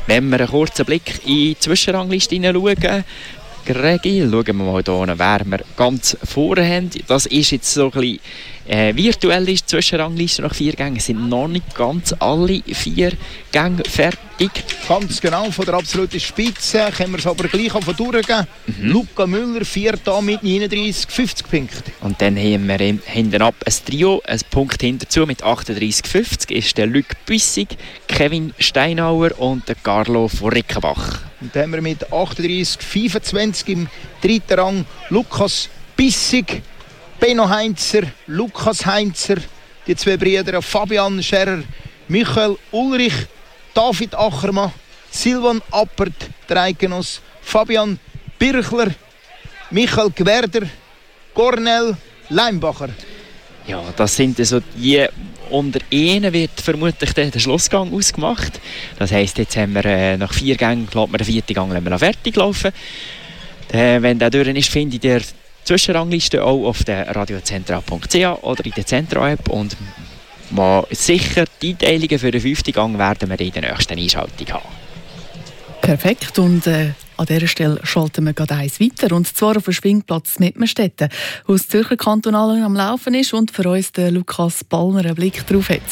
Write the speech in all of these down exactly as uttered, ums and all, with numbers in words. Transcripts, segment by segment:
Wenn wir einen kurzen Blick in die Zwischenrangliste hineinschauen, Gregi, schauen wir mal hier, wer wir ganz vorne haben. Das ist jetzt so ein bisschen äh, virtuell ist die Zwischenrangliste nach vier Gängen. Es sind noch nicht ganz alle vier Gänge fertig. Ganz genau, von der absoluten Spitze können wir es aber gleich auf durchgehen. Mhm. Luca Müller, Vierter mit neununddreißig, fünfzig Punkte. Und dann haben wir hinten ab ein Trio, ein Punkt hinterzu mit achtunddreißig fünfzig ist der Luc Büssig, Kevin Steinauer und der Carlo von Rickenbach. Und dann haben wir mit achtunddreißig fünfundzwanzig im dritten Rang Lukas Bissig, Benno Heinzer, Lukas Heinzer, die zwei Brüder Fabian Scherer, Michael Ulrich, David Achermann, Silvan Appert, der Eidgenoss, Fabian Birchler, Michael Gwerder, Cornel Leimbacher. Ja, das sind also die. Unter ihnen wird vermutlich der Schlussgang ausgemacht. Das heisst, jetzt haben wir äh, nach vier Gängen, lassen wir den vierten Gang fertig laufen. Äh, wenn der durch ist, findet ihr die Zwischenrangliste auch auf der radiozentra punkt c h oder in der Centra-App. Und mal sicher die Einteilungen für den fünften Gang werden wir in der nächsten Einschaltung haben. Perfekt. Und äh, an dieser Stelle schalten wir gerade eins weiter. Und zwar auf dem Schwingplatz Mettmerstetten, wo das Zürcher Kantonal am Laufen ist und für uns der Lukas Palmer einen Blick drauf hat.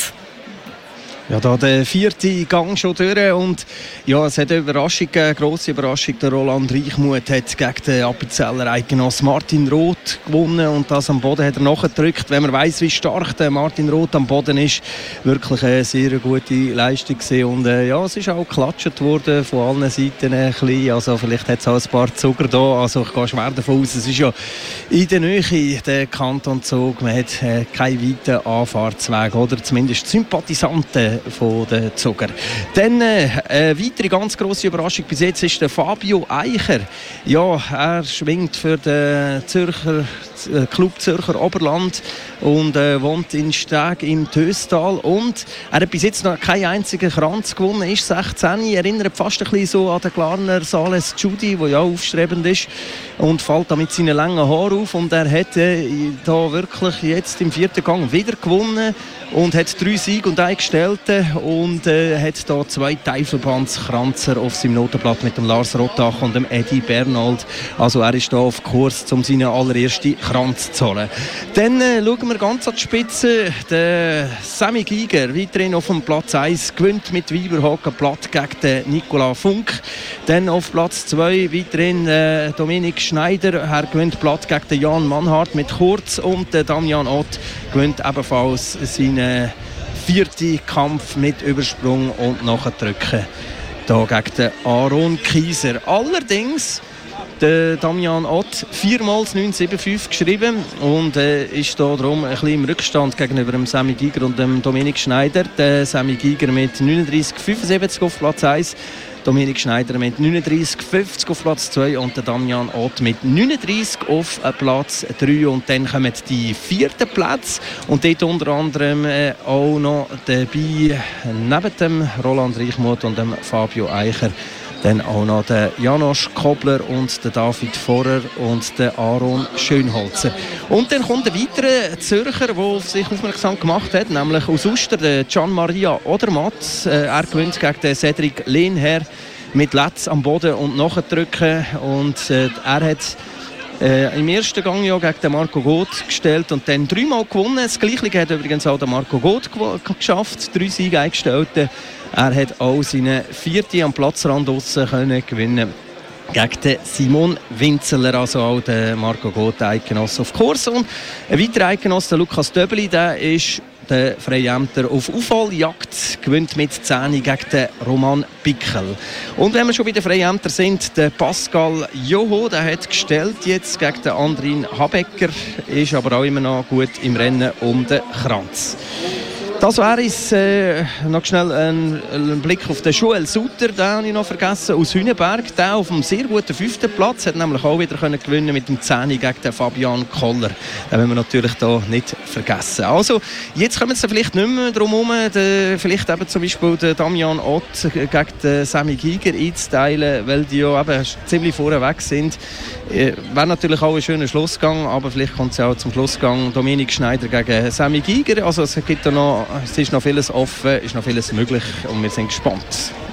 Ja, da der vierte Gang schon durch und ja, es hat eine Überraschung gegeben, eine grosse Überraschung. Der Roland Reichmuth hat gegen den Appenzeller Eidgenoss Martin Roth gewonnen und das am Boden hat er nachgedrückt. Wenn man weiss, wie stark der Martin Roth am Boden ist, wirklich eine sehr gute Leistung gewesen. Und äh, ja, es ist auch geklatscht worden von allen Seiten ein bisschen. Also vielleicht hat es auch ein paar Zuger da, also ich gehe schwer davon aus, es ist ja in der Nähe der Kanton Zug, man hat äh, keinen weiten Anfahrtsweg oder zumindest Sympathisanten von den Zuger. Dann äh, eine weitere ganz grosse Überraschung bis jetzt ist der Fabio Eicher. Ja, er schwingt für den Zürcher äh, Club Zürcher Oberland und äh, wohnt in Steg im Töstal und er hat bis jetzt noch keinen einzigen Kranz gewonnen, ist sechzehn, erinnert fast ein bisschen so an den Glarner Sales Judy, der ja aufstrebend ist und fällt da mit seinen langen Haaren auf und er hat äh, da wirklich jetzt im vierten Gang wieder gewonnen und hat drei Siege und ein Gestellte und äh, hat da zwei Teilverbandskranzer auf seinem Notenblatt mit dem Lars Rottach und dem Eddie Bernald. Also er ist da auf Kurs, um seinen allerersten Kranz zu holen. Dann äh, schauen wir ganz an die Spitze. Der Sammy Giger, weiterhin auf dem Platz eins, gewinnt mit Weiberhocken platt gegen den Nicolas Funk. Dann auf Platz zwei weiterhin äh, Dominik Schneider. Er gewinnt platt gegen den Jan Mannhardt mit Kurz und der Damian Ott gewinnt ebenfalls seinen vierten Kampf mit Übersprung und Nachdrücken da gegen den Aaron Kieser. Allerdings der Damian Ott viermal neun sieben fünf geschrieben und äh, ist da darum ein bisschen im Rückstand gegenüber dem Sammy Giger und dem Dominik Schneider. Der Sammy Giger mit neununddreißig fünfundsiebzig auf Platz eins, Dominik Schneider mit neununddreißig fünfzig auf Platz zwei und der Damian Ott mit neununddreißig auf Platz drei. Und dann kommen die vierten Plätze und dort unter anderem äh, auch noch dabei, neben dem Roland Reichmuth und dem Fabio Eicher, dann auch noch der Janosch Kobler und der David Vorer und der Aaron Schönholzer. Und dann kommt ein weiterer Zürcher, der auf sich aufmerksam gemacht hat, nämlich aus Uster, der Gian Maria Odermatt. Er gewinnt gegen den Cedric Lehnherr mit Letz am Boden und Nachdrücken. Und äh, er hat äh, im ersten Gang ja gegen den Marco Goth gestellt und dann dreimal gewonnen. Das Gleiche hat übrigens auch der Marco Goth geschafft, drei Siege eingestellte. Er hat auch seine vierte am Platzrand draussen können gewinnen gegen den Simon Winzeler, also auch der Marco Goth Eidgenoss auf Kurs. Und ein weiterer Eidgenoss, der Lukas Döbeli, der ist der Freiämter auf Aufholjagd, gewinnt mit zehn gegen den Roman Pickel. Und wenn wir schon bei den Freiämtern sind, der Pascal Joho, der hat gestellt jetzt gegen den Andrin Habecker, ist aber auch immer noch gut im Rennen um den Kranz. Das wäre es. Äh, noch schnell ein, ein Blick auf den Joel Sutter, den habe ich noch vergessen, aus Hünenberg. Der auf einem sehr guten fünften Platz hat nämlich auch wieder können gewinnen mit dem zehn gegen den Fabian Koller. Den wollen wir natürlich da nicht vergessen. Also, jetzt kommen sie vielleicht nicht mehr darum herum, den, vielleicht eben zum Beispiel den Damian Ott gegen den Sammy Giger einzuteilen, weil die ja eben ziemlich vorne weg sind. Äh, wäre natürlich auch ein schöner Schlussgang, aber vielleicht kommt es ja auch zum Schlussgang Dominik Schneider gegen Sammy Giger. Also es gibt da noch, es ist noch vieles offen, ist noch vieles möglich und wir sind gespannt.